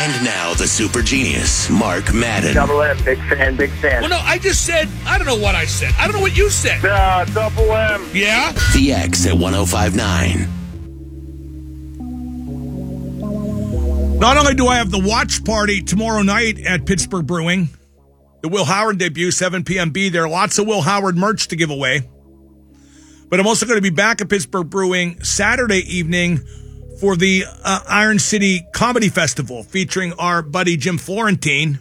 And now the super genius, Mark Madden. Double M, big fan. Well, no, I just said, I don't know what I said. I don't know what you said. Double M. Yeah? The X at 105.9. Not only do I have the watch party tomorrow night at Pittsburgh Brewing, the Will Howard debut, 7 p.m. Be there. Lots of Will Howard merch to give away. But I'm also going to be back at Pittsburgh Brewing Saturday evening for the Iron City Comedy Festival featuring our buddy Jim Florentine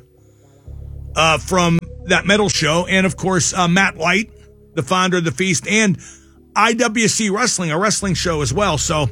from that metal show. And, of course, Matt White, the founder of The Feast, and IWC Wrestling, a wrestling show as well. So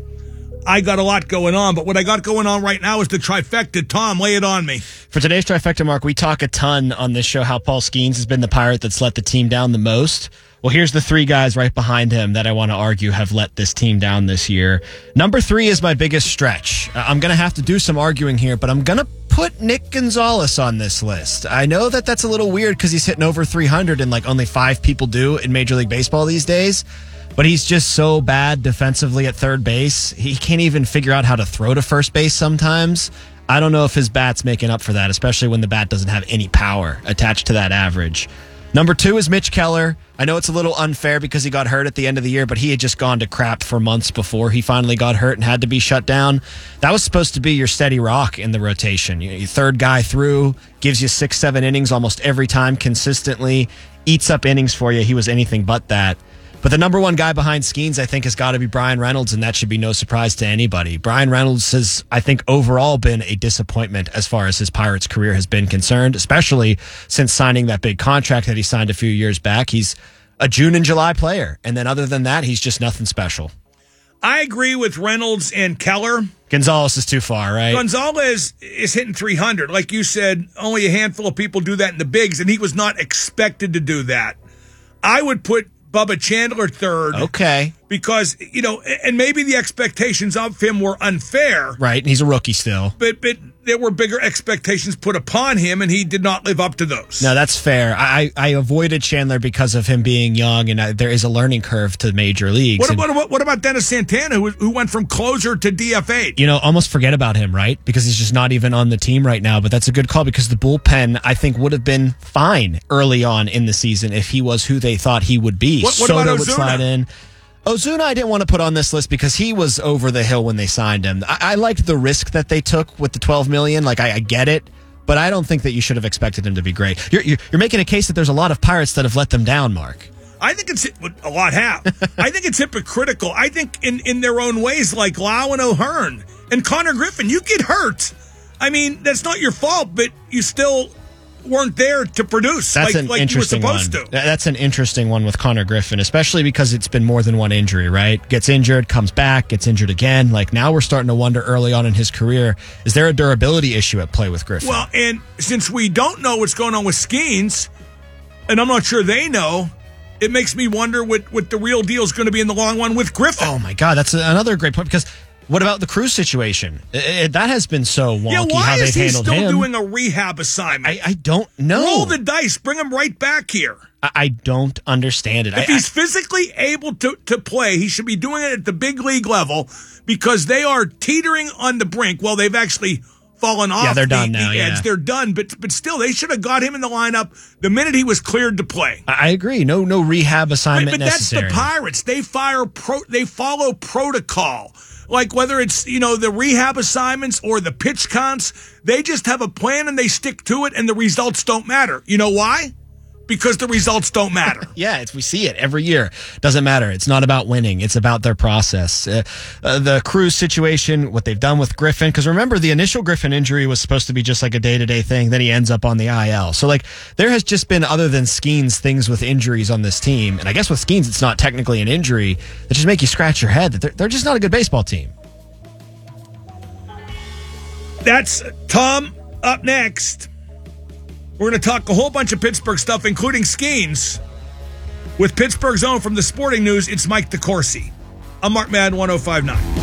I got a lot going on, but what I got going on right now is the trifecta. Tom, lay it on me. For today's trifecta, Mark, we talk a ton on this show how Paul Skeens has been the Pirate that's let the team down the most. Well, here's the three guys right behind him that I want to argue have let this team down this year. Number 3 is my biggest stretch. I'm going to have to do some arguing here, but I'm going to put Nick Gonzalez on this list. I know that that's a little weird because he's hitting over 300 and like only 5 people do in Major League Baseball these days. But he's just so bad defensively at third base. He can't even figure out how to throw to first base sometimes. I don't know if his bat's making up for that, especially when the bat doesn't have any power attached to that average. Number 2 is Mitch Keller. I know it's a little unfair because he got hurt at the end of the year, but he had just gone to crap for months before he finally got hurt and had to be shut down. That was supposed to be your steady rock in the rotation. Your third guy through, gives you 6-7 innings almost every time consistently, eats up innings for you. He was anything but that. But the number 1 guy behind Skeens, I think, has got to be Brian Reynolds, and that should be no surprise to anybody. Brian Reynolds has, I think, overall been a disappointment as far as his Pirates career has been concerned, especially since signing that big contract that he signed a few years back. He's a June and July player, and then other than that, he's just nothing special. I agree with Reynolds and Keller. Gonzalez is too far, right? Gonzalez is hitting 300. Like you said, only a handful of people do that in the bigs, and he was not expected to do that. I would put Bubba Chandler third. Okay. Because, and maybe the expectations of him were unfair. Right, and he's a rookie still. But there were bigger expectations put upon him, and he did not live up to those. No, that's fair. I avoided Chandler because of him being young, and there is a learning curve to major leagues. What about Dennis Santana, who went from closer to DFA? Almost forget about him, right? Because he's just not even on the team right now. But that's a good call because the bullpen, I think, would have been fine early on in the season if he was who they thought he would be. What about Ozuna? Would slide in. Ozuna, I didn't want to put on this list because he was over the hill when they signed him. I liked the risk that they took with the $12 million. Like, I get it, but I don't think that you should have expected him to be great. You're making a case that there's a lot of Pirates that have let them down, Mark. I think a lot have. I think it's hypocritical. I think in their own ways, like Lau and O'Hearn and Connor Griffin, you get hurt. I mean, that's not your fault, but you still weren't there to produce like you were supposed to. That's an interesting one with Connor Griffin, especially because it's been more than one injury, right? Gets injured, comes back, gets injured again. Like now we're starting to wonder early on in his career, is there a durability issue at play with Griffin? Well, and since we don't know what's going on with Skeens, and I'm not sure they know, it makes me wonder what the real deal is going to be in the long run with Griffin. Oh my God, that's another great point because what about the Cruz situation? That has been so wonky how they've handled him. Why is he still doing a rehab assignment? I don't know. Roll the dice. Bring him right back here. I don't understand it. If he's physically able to play, he should be doing it at the big league level because they are teetering on the brink. Well, they've actually fallen off they're done now, the edge. Yeah. They're done, but still, they should have got him in the lineup the minute he was cleared to play. I agree. No rehab assignment necessary. But that's the Pirates. They follow protocol. Like whether it's, the rehab assignments or the pitch counts, they just have a plan and they stick to it and the results don't matter. You know why? Because the results don't matter. Yeah, we see it every year. Doesn't matter. It's not about winning. It's about their process. The Cruz situation, what they've done with Griffin, because remember, the initial Griffin injury was supposed to be just like a day-to-day thing. Then he ends up on the IL. So, there has just been, other than Skeens, things with injuries on this team. And I guess with Skeens, it's not technically an injury that just make you scratch your head. That they're just not a good baseball team. That's Tom up next. We're going to talk a whole bunch of Pittsburgh stuff, including Skeens. With Pittsburgh's own from the Sporting News, it's Mike DeCourcy. I'm Mark Madden, 105.9.